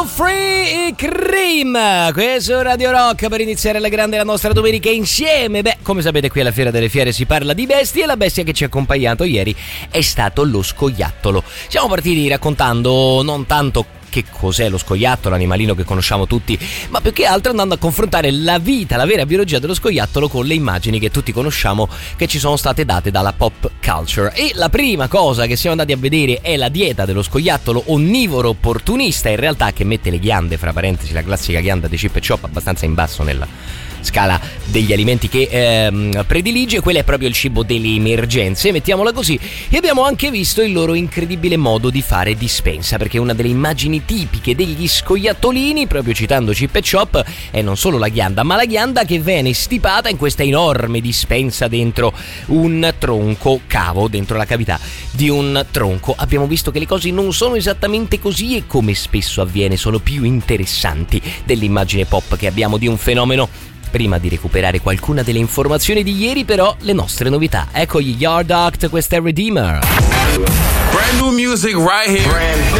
Free e Cream, questo è Radio Rock per iniziare alla grande la nostra domenica insieme. Beh, come sapete qui alla Fiera delle Fiere si parla di bestie e la bestia che ci ha accompagnato ieri è stato lo scoiattolo. Siamo partiti raccontando non tanto che cos'è lo scoiattolo, animalino che conosciamo tutti, ma più che altro andando a confrontare la vita, la vera biologia dello scoiattolo con le immagini che tutti conosciamo che ci sono state date dalla pop culture. E la prima cosa che siamo andati a vedere è la dieta dello scoiattolo onnivoro opportunista, in realtà che mette le ghiande, fra parentesi la classica ghianda di Chip e Chop, abbastanza in basso nella scala degli alimenti che predilige. Quello è proprio il cibo delle emergenze, mettiamola così. E abbiamo anche visto il loro incredibile modo di fare dispensa, perché una delle immagini tipiche degli scoiattolini, proprio citando Chip e Chop, è non solo la ghianda, ma la ghianda che viene stipata in questa enorme dispensa dentro un tronco cavo, dentro la cavità di un tronco. Abbiamo visto che le cose non sono esattamente così e, come spesso avviene, sono più interessanti dell'immagine pop che abbiamo di un fenomeno. Prima di recuperare qualcuna delle informazioni di ieri, però, le nostre novità. Ecco gli Yard Act, questa è Redeemer. Brand new music right here.